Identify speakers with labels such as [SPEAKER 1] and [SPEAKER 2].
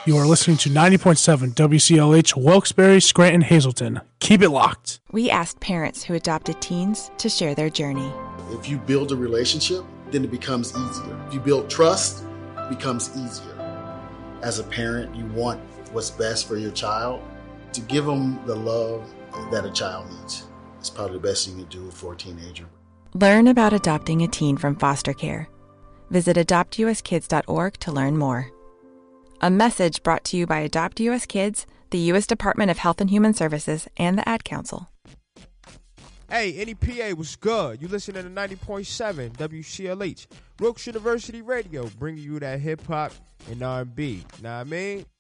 [SPEAKER 1] You are listening to 90.7 WCLH, Wilkes-Barre, Scranton, Hazleton. Keep it locked.
[SPEAKER 2] We asked parents who adopted teens to share their journey.
[SPEAKER 3] If you build a relationship, then it becomes easier. If you build trust, it becomes easier. As a parent, you want what's best for your child. To give them the love that a child needs is probably the best thing you can do for a teenager.
[SPEAKER 2] Learn about adopting a teen from foster care. Visit adoptuskids.org to learn more. A message brought to you by Adopt U.S. Kids, the U.S. Department of Health and Human Services, and the Ad Council.
[SPEAKER 4] Hey, NEPA was good. You listening to 90.7 WCLH, Wilkes University Radio, bringing you that hip-hop and R&B. Know what I mean?